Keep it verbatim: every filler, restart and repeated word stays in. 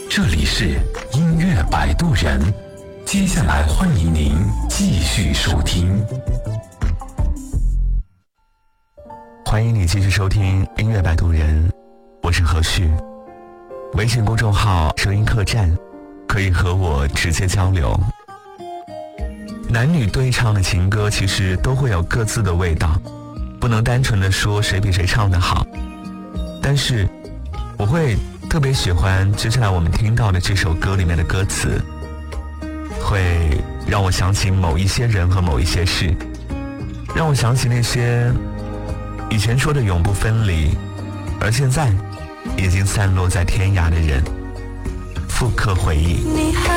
这里是音乐摆渡人，接下来欢迎您继续收听。 欢迎你继续收听音乐摆渡人，我是何旭。微信公众号声音客栈可以和我直接交流。男女对唱的情歌其实都会有各自的味道，不能单纯的说谁比谁唱得好。但是我会特别喜欢接下来我们听到的这首歌里面的歌词，会让我想起某一些人和某一些事，让我想起那些以前说的永不分离，而现在已经散落在天涯的人，复刻回忆。